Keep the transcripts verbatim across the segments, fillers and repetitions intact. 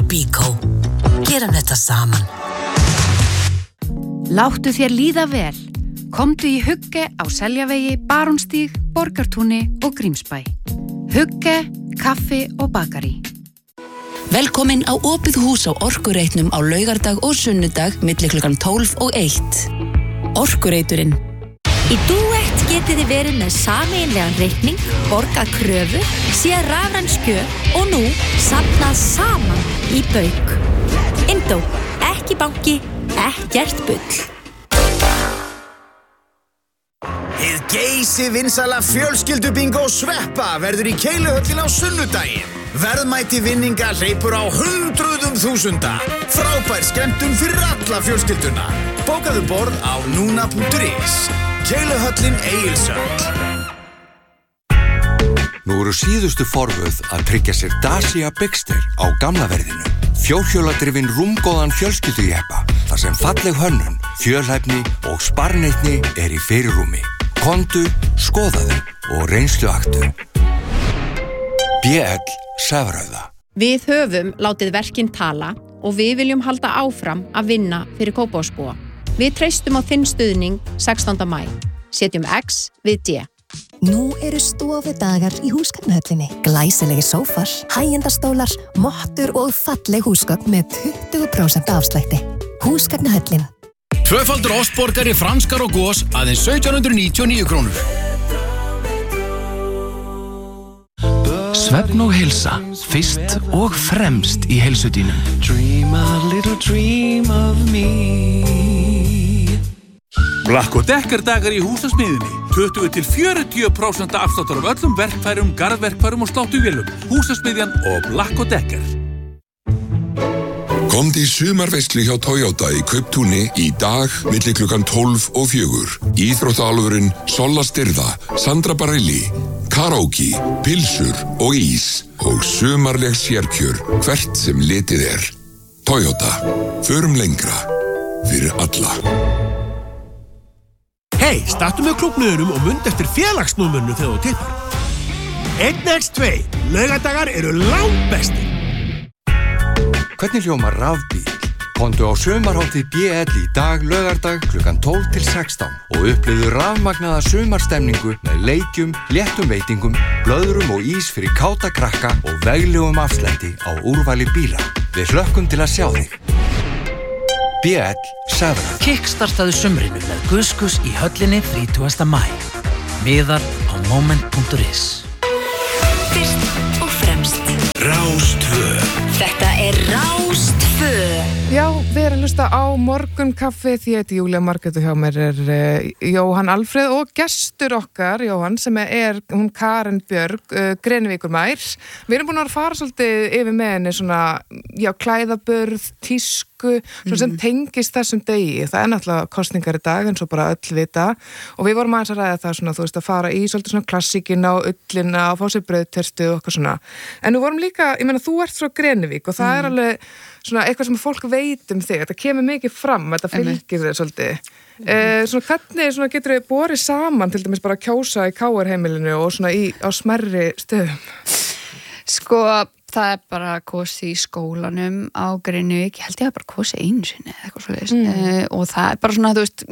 Bíkó. Gerum þetta saman. Láttu þér líða vel. Komdu í Hugge á Seljavegi, Barónstíg, Borgartúni og Grímsbæ. Hugge, kaffi og bakari. Velkomin á opið hús á Orkureitnum á laugardag og sunnudag milli klukkan tólf og eitt. Orkureiturinn. Í Duett getið þið verið með sameiginlegan reikning, borgað kröfu, séð rafræn skjöl og nú safnað saman í bauk. Indó, ekki banki, ekkert bull. Hið geysi vinsæla fjölskyldubingo sveppa verður í Keiluhöllin á sunnudaginn. Verðmæti vinninga hleypur á hundruðum þúsunda. Frábær skemmtun fyrir alla fjölskylduna. Bókaðu borð á núna punktur is. Keiluhöllin Egilshöll. Nú eru síðustu forvöð að tryggja sér Dacia Bigster á gamla verðinu. Fjórhjóladrifin rúmgóðan fjölskyldujeppa, þar sem falleg hönnun, fjölhæfni og sparneytni er í fyrirrúmi. Komdu, skoðaðu og reynsluaktu. B L Sefrauða. Við höfum látið verkin tala og við viljum halda áfram að vinna fyrir Kópavogsbúa. Við treystum á þinn stuðning sextánda maí. Setjum X við D. Nú eru stofudagar í húsgagnahöllinni. Glæsilegi sófar, hægjendastólar, mottur og falleg húsgögn með tuttugu prósent afslætti. Húsgagnahöllin. Tvöfaldur ostborgari franskar og gos aðeins sautján hundruð níutíu og níu krónur. Svefn og heilsa, fyrst og fremst í heilsudínum. Dream a little dream of me. Black og Decker dagar í húsasmiðjunni. tuttugu til fjörutíu prósent afsláttur af öllum verkfærum, garðverkfærum og sláttuvélum. Húsasmiðjan og Black og Decker. Komdu í sumarveislu hjá Toyota í Kauptúni í dag milli klukkan tólf og fjögur. Íþróttaálfurinn Solla Styrða, Sandra Bareilly, karaoke, pilsur og ís og sumarleg sérkjör hvert sem litið er. Toyota. Förum lengra. Fyrir alla. Hei, startu með klúbbnuðunum og mund eftir félagsnúmerinu þegar þú tippar. einn x tvö. Laugadagar eru langbestir. Hvernig hljómar rafbíl? Komdu á sumarhátíð B L í dag laugardag klukkan tólf til sextán og upplifðu rafmagnaða sumarstemningu með leikjum, léttum veitingum, blöðrum og ís fyrir káta krakka og veglegum afslætti á úrvali bíla. Við hlökkum til að sjá þig. B L Sefrauða. Kickstartaðu sumrinu með Guskus í höllinni þrítugasta maí. Miðar á moment punktur is. Fyrst og fremst. Rás tvö. Þetta er Rás tvö. Já, við erum að hlusta á morgunkaffi því að Júlía Margrétu hjá mér er uh, Jóhann Alfreð og gestur okkar, Jóhann, sem er hún Karen Björg, uh, Grenivíkurmær. Við erum búin að fara svolítið yfir með henni svona, já, klæðaburð, tísku, svona sem tengist þessum degi. Það er náttúrulega kosningar í dag eins og bara öll vita og við vorum aðeins að ræða það svona, þú veist, að fara í svolítið svona klassíkina og ullina og fá sér brauðtertu og eitthvað svona. En við vorum líka, ég meina, þú ert frá Grenivík og það mm. er alveg svona eitthvað sem fólk veit um þig, þetta kemur mikið fram, þetta fylgir þér svolítið. Mm. Eh, svona hvernig svona getur þið borið saman til dæmis bara að kjósa í K R-heimilinu og svona í, á smerri stöðum? Sko, það er bara kosi í skólanum á Grenivík, ég held ég að bara kosi einu sinni eða eitthvað svoleiðis mm. eh, og það er bara svona, þú veist,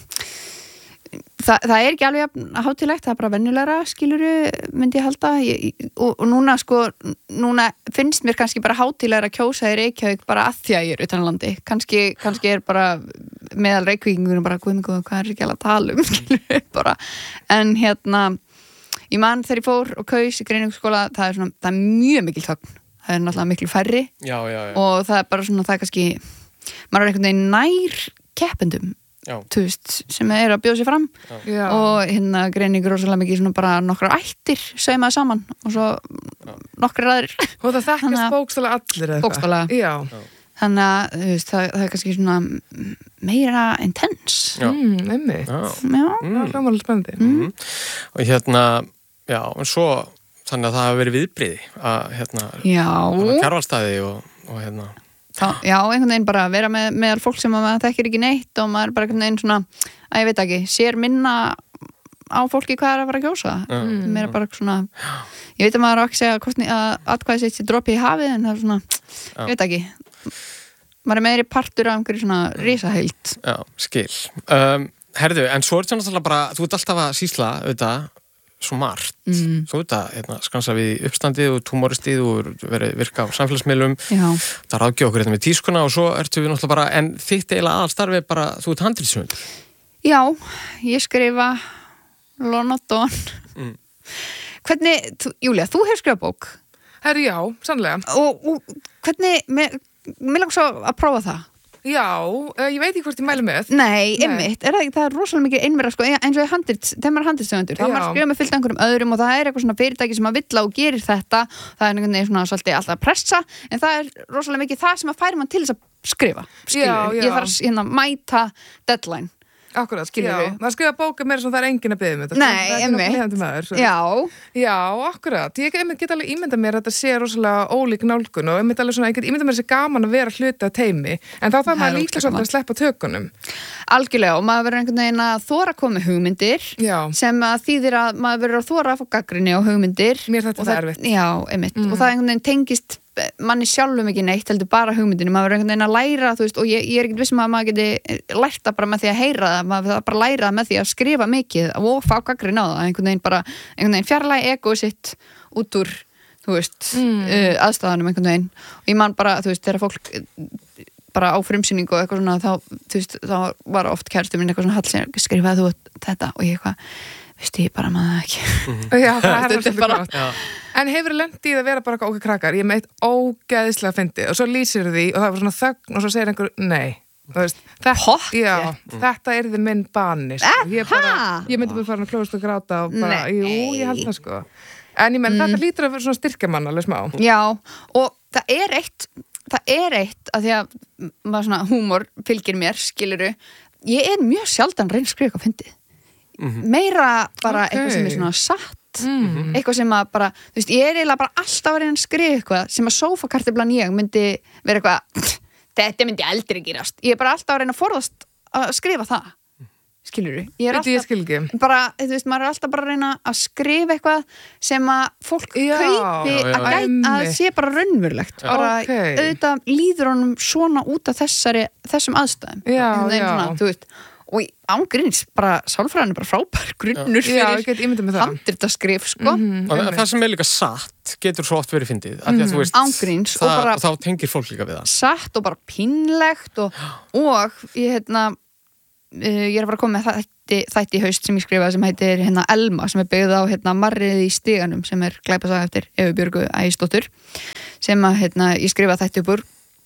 það, það er ekki alveg hátíðlegt, það er bara venjulegra, skiluru, myndi ég halda ég, og, og núna, sko, núna finnst mér kannski bara hátíðlegra að kjósa í Reykjavík bara að því að ég er utan landi, kannski, kannski er bara meðal Reykvíkingunum bara, guð mig góð, hvað er ekki alveg að tala um, skiluru, bara, en hérna, ég man þegar ég fór og kaus í Grenivíkurskóla, það er svona, það er mjög mikil þögn, það er náttúrulega mikil færri já, já, já. og það er bara svona, það er kannski, maður er einhvern veginn nær keppendum, þú veist, sem er að bjóða sér fram já. og hérna Grenivíkur rosalega mikið svona bara nokkrar ættir saumaði saman og svo nokkrar aðrir og það þekkist bókstaflega allir eða bókstaflega já. Þannig að þú veist, það, það er kannski svona meira intense mm, einmitt já. það er rámalega spennandi mm. og hérna, já, en svo þannig að það hafa verið viðbrigði að hérna, Kjarvalsstaði og, og hérna Þá, já, einhvern veginn bara vera með, með fólk sem maður þekkir ekki neitt og maður bara einhvern veginn svona, að ég veit ekki, sér minna á fólki hvað er að fara að kjósa mm. mér er bara svona ég veit að maður á ekki segja kostni, að atkvæði sitt sé dropi í hafið en það er svona, Já. Ég veit ekki maður er meiri partur af einhverju svona risaheild Já, skil um, Herðu, en svo er þetta náttúrulega bara þú ert alltaf að sýsla, auðvitað svo margt, mm. þú veit að hérna, skansa við uppstandið og túmoristið og verið virka á samfélagsmiðlum Já. Það er aðgjóð okkur hérna með tískuna og svo ertu við náttúrulega bara, en þitt eiginlega aðalstarfi bara, þú ert handritshöfundur Já, ég skrifa Lonadon mm. Hvernig, þú, Júlía, þú hefur skrifað bók Herri, já, sannlega Og, og hvernig, mér, mér langar svo að prófa það Já, ég veit ekki hvort ég mælu með Nei, einmitt, er það ekki, það er rosalega mikið einverða sko, eins og handrit, þegar maður er handritsöfundur þá er maður að skrifa með fyllt einhverjum öðrum og það er eitthvað svona fyrirtæki sem að villa og gerir þetta það er einhvern veginn svona svolítið alltaf að pressa en það er rosalega mikið það sem að færi mann til þess að skrifa, skilur, ég þarf að hérna, mæta deadline Akkurat, skilur við. Það skrifa bóka meira sem það er enginn að biðja um þetta. Nei, einmitt. Já. Já, akkurat. Ég get alveg ímyndað mér að þetta sé rosalega ólík nálgun og einmitt alveg svona, ég get ímyndað mér þessi gaman að vera hluti af teimi, en þá þarf maður líka svolítið að sleppa tökunum. Algjörlega, og maður verður einhvern veginn að þóra að koma með hugmyndir, Já. Sem að þýðir að maður verður að þóra að fá gagnrýni á hugmyndir. Mér þetta er erfitt. Já, einmitt. Mm. Og það einhvern veginn tengist manni sjálfum ekki neitt, heldur bara hugmyndinu maður er einhvern veginn að læra, þú veist, og ég, ég er ekkert vissum að maður geti lært það bara með því að heyra það, maður það bara læra það með því að skrifa mikið og fá gagnrýni á það, einhvern veginn bara einhvern veginn fjarlægi ego sitt út úr, þú veist, mm. uh, aðstæðanum einhvern veginn, og ég man bara, þú veist, þegar fólk bara á frumsýningu og eitthvað svona, þá, þú veist, þá var oft kæristur minn eitthvað svona hall, skrifaði þú þetta og ég eitthvað Vistu, ég bara maður ekki. Mm-hmm. Já, það er alltaf bara gott. En hefur lendið í að vera bara okkur krakkar, ég meit ógeðislega fyndið og svo lýsir því og það var svona þögn og svo segir einhver, nei. Þú veist, þetta, já, mm. þetta er þið minn bani, sko. Ég, bara, ég myndi bara fara að klóðast og gráta og bara, nei. Jú, ég held það, sko. En ég menn, mm. þetta lítur að vera svona styrkja mann alveg smá. Já, og það er eitt, það er eitt að því að maður svona húmor fylgir mér, skiluru, ég er mjög sjaldan reynd skrifa eitthvað fyndið. Mm-hmm. Meira bara okay. eitthvað sem er svona satt mm-hmm. eitthvað sem að bara þú veist, ég er eiginlega bara alltaf að reyna að skrifa eitthvað sem að sófakartiblan ég myndi vera eitthvað þetta myndi aldrei gerast ég er bara alltaf að reyna að forðast að skrifa það skilurðu, ég er alltaf ég bara, þú veist, maður er alltaf bara að reyna að skrifa eitthvað sem að fólk já, kaupi já, já, að, gæt, að sé bara raunverulegt bara okay. auðvitað líður honum svona út af þessari, þessum aðstæðum já, já. Svona, þú veist og ángríns, bara sálfræðin er bara frábær grunnur fyrir handritaskrif, sko. Mm-hmm. Og það sem er líka satt getur svo oft verið fyndið. Mm-hmm. Að þú veist, ángríns það, og bara og þá tengir fólk líka við það. Satt og bara pínlegt og, og ég, hérna, ég er að fara að koma með þætti, þætti í haust sem ég skrifaði sem heitir hérna, Elma, sem er byggð á hérna, Marrið í stiganum, sem er glæpasaga eftir Evu Björgu Ægisdóttur, sem að hérna, ég skrifaði þætti upp úr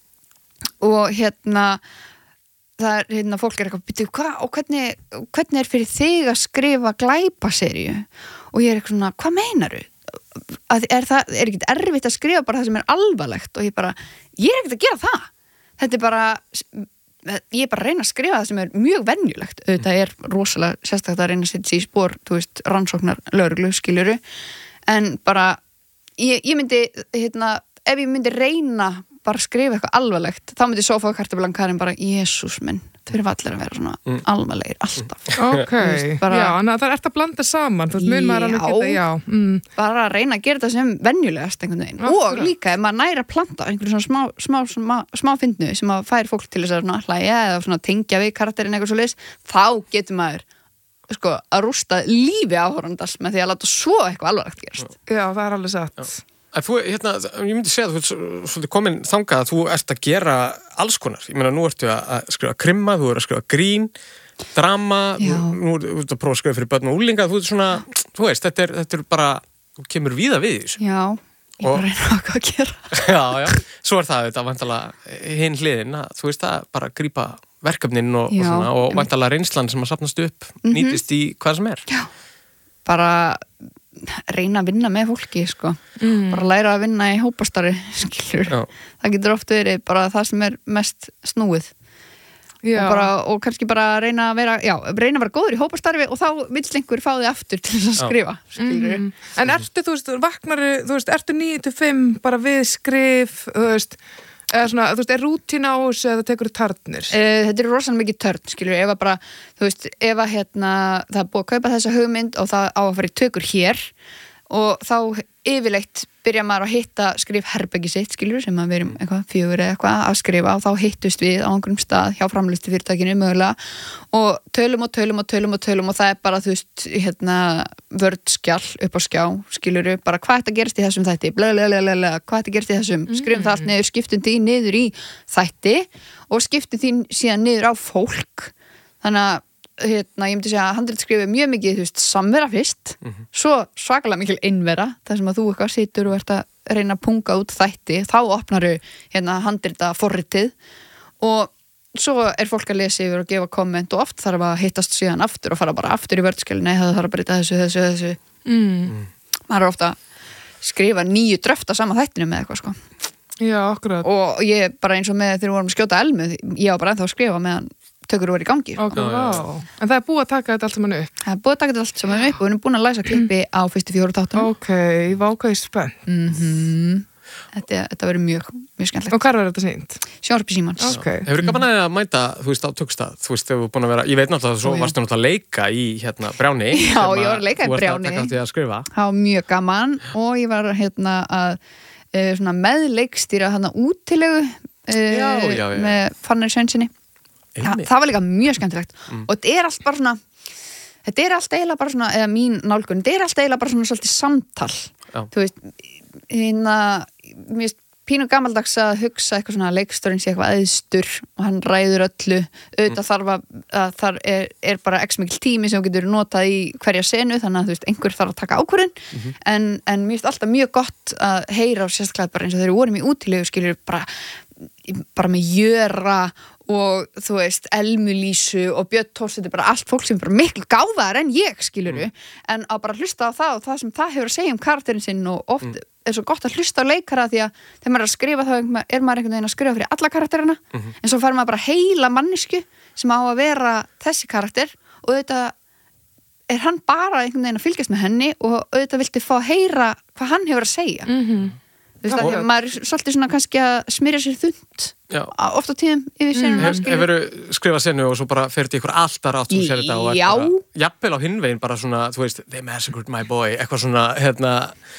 og hérna það er, hérna, fólk er eitthvað, byrju, hvað, og hvernig, hvernig er fyrir þig að skrifa glæpaseríu? Og ég er eitthvað svona, hvað meinaru? Að, er það, er ekkert erfitt að skrifa bara það sem er alvarlegt? Og ég bara, ég er ekkert að gera það. Þetta er bara, ég er bara að reyna að skrifa það sem er mjög venjulegt. Auðvitað er rosalega sérstaklega að reyna að setja sig í spor, þú veist, rannsóknar lögreglu, skiluru. En bara, ég, ég myndi, hérna, ef ég myndi reyna bara skrifa eitthvað alvarlegt, þá myndi sófakartablan Karin bara, Jesús minn, þau eru allir að vera svona mm. alvarlegir alltaf. Ok, bara, já, en það er eftir að blanda saman, þú veist, mun maður alveg geta, já. Mm. Bara að reyna að gera þetta sem venjulegast einhvern veginn. Já, og líka, ef maður næri að planta einhverjum svona smá, smá, smá, smá fyndnu sem að fær fólk til þess að hlæja eða svona tengja við karakterinn eitthvað svo leys, þá getur maður, sko, að rústa lífi áhorfandans með því að láta svo eitthvað alvarlegt gerast. Já, það er alveg satt. Já. Að þú, hérna, ég myndi segja að þú ert svolítið komin þangað að þú ert að gera alls konar. Ég meina, nú ertu að skrifa krimma, þú ert að skrifa grín, drama, þú, nú ertu að prófa að skrifa fyrir börn og úlinga, þú ert svona, þú veist, þetta er, þetta er bara, þú kemur víða við þessu. Já, ég bara reyna að hvað að gera. Já, já, svo er það, þetta vantalega hinn hliðin, að þú veist það, bara grípa verkefnin og, og svona, og vantalega reynslan sem að safnast upp, mm-hmm. nýtist í hvað sem er. Já, bara reyna að vinna með fólki, sko. Mm. Bara læra að vinna í hópastarfi, skilur. Já. Það getur oft verið bara það sem er mest snúið. Já. Og, bara, og kannski bara reyna að vera, já, reyna að vera góður í hópastarfi og þá vill einhver fá þig aftur til þess að skrifa, skilur. Mm. En ertu, þú veist, vaknar, þú veist, ertu níu til fimm bara við skrif, þú veist, Eða svona, þú veist, er rútína á þessu eða tekur tarnir? Uh, þetta er rosalega mikið törn, skilur, ef að bara, þú veist, ef að hérna, það er búið að kaupa þessa hugmynd og það á að fara í tökur hér og þá yfirleitt byrja maður að hitta skrifherbergi sitt, skilur, sem að við erum eitthvað fjögur eða eitthvað að skrifa og þá hittust við á einhverjum stað hjá framleiðslu fyrirtækinu mögulega og tölum og tölum og tölum og tölum og það er bara, þú veist, hérna vördskjall upp á skjá, skiluru, bara hvað þetta gerist í þessum þætti, blablabla, hvað þetta gerist í þessum, skrifum það allt niður, skiptum því niður í þætti og skiptum því síðan niður á fólk, þannig að hérna, ég myndi segja að handritskrifi mjög mikið, þú veist, samvera fyrst mm-hmm. svo svakalega mikil innvera þar sem að þú eitthvað situr og ert að reyna að punga út þætti, þá opnaru hérna handrita forritið og svo er fólk að lesa yfir og gefa komment og oft þarf að hittast síðan aftur og fara bara aftur í vördskjali, nei það þarf að breyta þessu, þessu, þessu mm. maður er ofta að skrifa nýju dröft á sama þættinu með eitthvað sko. Já, akkurat. Og ég bara eins og með þegar við vorum að skjóta elmu, ég var bara ennþá að skrifa meðan tökur voru í gangi. Okay, wow. En það er búið að taka þetta allt saman upp? Það er búið að taka þetta allt saman upp og við erum búin að læsa klippi á fyrstu fjóru þáttunum. Ok, vákaði spennt. Mm-hmm. Þetta, þetta verður mjög, mjög skemmtilegt. Og hvar var þetta sýnt? Sjónvarpi Símans. Okay. Hefur þið gaman að mæta, þú veist, á tökstað? Þú veist, hefur búin að vera, ég veit náttúrulega, svo varstu náttúrulega að leika í hérna Brjáni. Já, ég var að leika í Brjáni. Þú ert að taka átti að skrifa. Það var mjög gaman og ég var hérna að uh, svona meðleikstýra hana útilegu uh, já, já, já. með Fannar Sveinsinni. Það, það var líka mjög skemmtilegt mm. og þetta er allt bara svona þetta er allt eiginlega bara svona, eða mín nálgun þetta er allt eiginlega bara svona svolítið samtal já. Þú veist, hérna mér finnst pínu gamaldags að hugsa eitthvað svona leikstjórinn sé eitthvað æðstur og hann ræður öllu auðvitað mm. þarf að, að þar er, er bara x mikil tími sem getur notað í hverja senu þannig að þú veist, einhver þarf að taka ákvörðun mm-hmm. en, en mér finnst alltaf mjög gott að heyra og sérstaklega bara eins og þegar við vorum í útilegu skilur bara, bara með Jöra og þú veist, Elmulísu og Björn Thors, þetta er bara allt fólk sem er bara miklu gáðar en ég, skiluru mm. en að bara hlusta á það og það sem það hefur að segja um karakterin sinn og oft mm. er svo gott að hlusta á leikara því að þegar maður er að skrifa þá er maður einhvern veginn að skrifa fyrir alla karakterina mm-hmm. en svo fær maður bara heila mannesku sem á að vera þessi karakter og auðvitað er hann bara einhvern veginn að fylgjast með henni og auðvitað vilti fá að heyra hvað hann hefur að segja mm-hmm. þú veist að maður er svolítið svona kannski að smyrja sér þund oft á tíðum yfir senum mm. Hefur þú skrifað senu og svo bara fyrir til ykkur alltaf rátt sem sér þetta og já jafnvel á hinvegin bara svona, þú veist, they massacred my boy eitthvað svona, hérna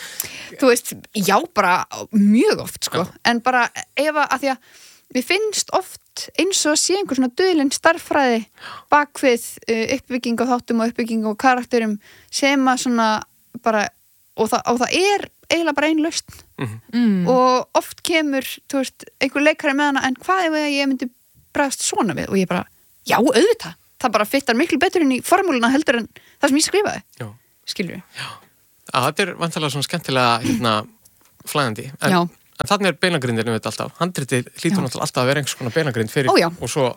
þú veist, já bara mjög oft sko, já. En bara ef að, að því að mér finnst oft eins og að sé einhver svona dulinn starffræði bakvið uh, uppbygging á þáttum og uppbygging á karakterum sem að svona bara, og það, og það er eiginlega bara ein lausn mm. og oft kemur, þú veist, einhver leikari með hana en hvað ef ég myndi bregðast svona við og ég bara, já, auðvitað það bara fittar miklu betur inn í formúluna heldur en það sem ég skrifaði, já. Skilur við Já, að þetta er vantilega svona skemmtilega hérna, flæðandi en, en þannig er beinagrindir við alltaf, handritið hlýtur náttúrulega alltaf að vera einhvers konar beinagrind fyrir Ó, og svo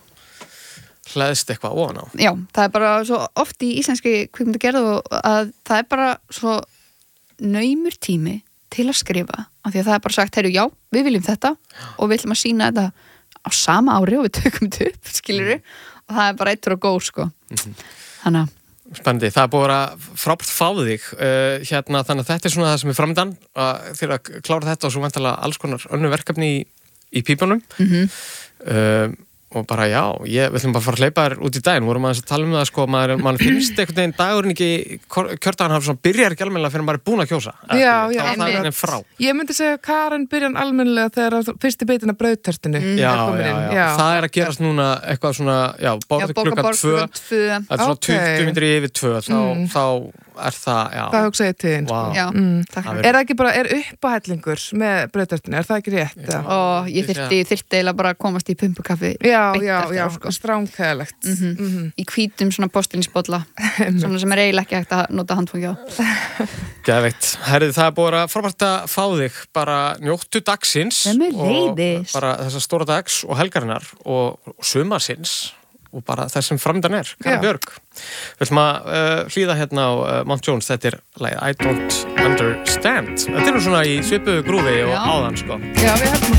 hlæðist eitthvað ofan á Já, það er bara svo oft í íslenski kvikmyndagerð og að það er bara svo naumur tími til að skrifa af því að það er bara sagt, heyrðu, já, við viljum þetta já. Og við viljum að sína þetta á sama ári og við tökum þetta upp, skilurðu mm. og það er bara eittur og góð, sko mm-hmm. Þannig að Spennandi, það er búið að frábært fáðu þig uh, hérna, þannig að þetta er svona það sem er framöndan uh, til að klára þetta og svo vantilega alls konar önnu verkefni í, í pípunum mm-hmm. uh, og bara já, ég, við ætlum bara að fara að hleypa þér út í daginn, vorum að tala um það sko, maður, maður finnst einhvern veginn dagurinn ekki kjördagan hafa svona byrjar ekki almennilega fyrir maður er búin að kjósa já, já, það er það frá ég myndi segja að Karen byrjan almennilega þegar fyrsti beitin að brauðtertinu mm. já, já, já, já, það er að gerast núna eitthvað svona, já, borð klukkan tvö það er svona tuttugu mínútur yfir tvö þá, mm. þá er það, já það hugsa ég til þín wow. Já, mm. er það ekki bara, er uppáhællingur með brauðtertinu, er það ekki rétt? og ég þyrfti, þyrfti eiginlega bara að komast í pumpukaffi já, já, já, sko. Stránkæðilegt mm-hmm. mm-hmm. í hvítum svona postilinsbolla svona sem er eiginlega ekki hægt að nota handfóki á Geðveikt, herrið það er búið að frábært að fá þig bara njóttu dagsins og bara þessa stóra dags og helgarinnar og, og sumarsins og bara þess sem framöndan er, Karen Björg við ætlum að uh, hlýða hérna á uh, Mount Jones, þetta er lagið I Don't Understand þetta er nú svona í svipuðu grúfi og áðan sko Já, við höfum